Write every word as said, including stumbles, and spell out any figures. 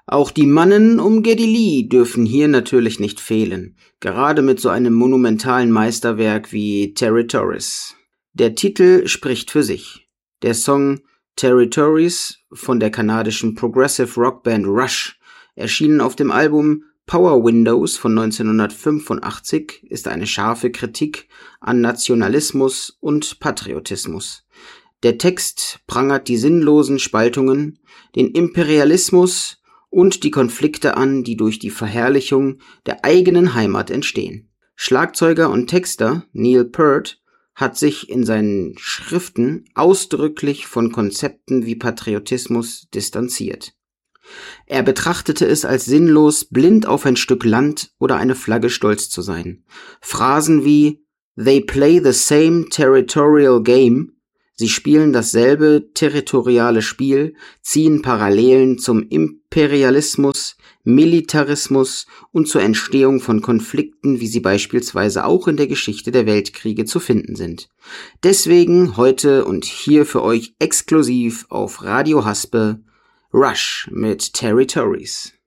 Auch die Mannen um Geddy Lee dürfen hier natürlich nicht fehlen, gerade mit so einem monumentalen Meisterwerk wie Territories. Der Titel spricht für sich. Der Song Territories von der kanadischen Progressive Rockband Rush, erschienen auf dem Album Power Windows von neunzehnhundertfünfundachtzig, ist eine scharfe Kritik an Nationalismus und Patriotismus. Der Text prangert die sinnlosen Spaltungen, den Imperialismus und die Konflikte an, die durch die Verherrlichung der eigenen Heimat entstehen. Schlagzeuger und Texter Neil Peart hat sich in seinen Schriften ausdrücklich von Konzepten wie Patriotismus distanziert. Er betrachtete es als sinnlos, blind auf ein Stück Land oder eine Flagge stolz zu sein. Phrasen wie "They play the same territorial game", sie spielen dasselbe territoriale Spiel, ziehen Parallelen zum Imperialismus, Militarismus und zur Entstehung von Konflikten, wie sie beispielsweise auch in der Geschichte der Weltkriege zu finden sind. Deswegen heute und hier für euch exklusiv auf Radio Haspe Rush mit Territories.